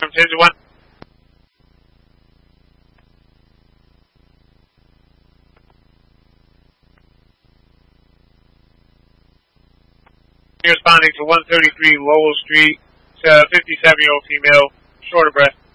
10 to 1. You're responding to 133 Lowell Street, 57-year-old female, short of breath.